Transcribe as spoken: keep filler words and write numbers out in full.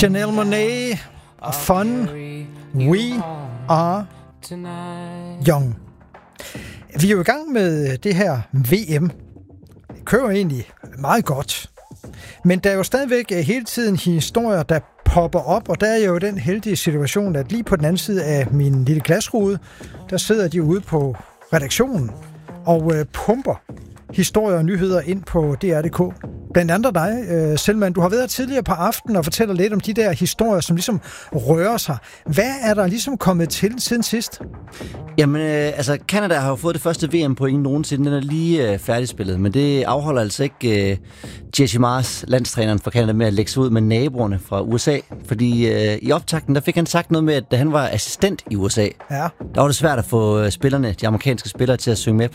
Janelle Monáe, Fun, We Are Young. Vi er jo i gang med det her V M. Det kører egentlig meget godt. Men der er jo stadigvæk hele tiden historier, der popper op, og der er jo den heldige situation, at lige på den anden side af min lille glasrude, der sidder de ude på redaktionen og øh, pumper historier og nyheder ind på D R punktum d k. Blandt andet dig, øh, Selman. Du har været tidligere på aftenen og fortæller lidt om de der historier, som ligesom rører sig. Hvad er der ligesom kommet til siden sidst? Jamen, øh, altså, Canada har jo fået det første V M-point nogensinde. Den er lige øh, færdigspillet, men det afholder altså ikke øh, Jesse Mars, landstræneren for Canada, med at lægge sig ud med naboerne fra U S A. Fordi øh, i optakten, der fik han sagt noget med, at da han var assistent i U S A, ja. der var det svært at få øh, spillerne, de amerikanske spillere, til at synge med